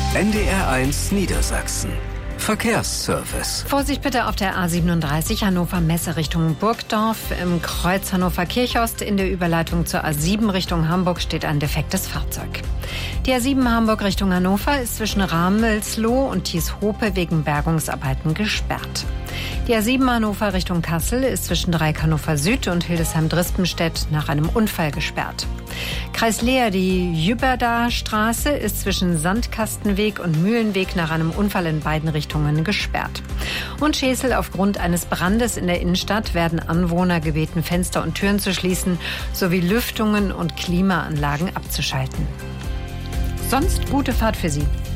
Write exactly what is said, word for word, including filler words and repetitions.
N D R eins Niedersachsen. Verkehrsservice. Vorsicht bitte auf der A siebenunddreißig Hannover Messe Richtung Burgdorf. Im Kreuz Hannover Kirchhorst in der Überleitung zur A sieben Richtung Hamburg steht ein defektes Fahrzeug. Die A sieben Hamburg Richtung Hannover ist zwischen Ramelsloh und Thieshope wegen Bergungsarbeiten gesperrt. Die A sieben Hannover Richtung Kassel ist zwischen Dreieck Hannover Süd und Hildesheim-Drispenstedt nach einem Unfall gesperrt. Kreis Leer, die Jüberda Straße ist zwischen Sandkastenweg und Mühlenweg nach einem Unfall in beiden Richtungen gesperrt. Und Schesel, aufgrund eines Brandes in der Innenstadt werden Anwohner gebeten, Fenster und Türen zu schließen sowie Lüftungen und Klimaanlagen abzuschalten. Sonst gute Fahrt für Sie.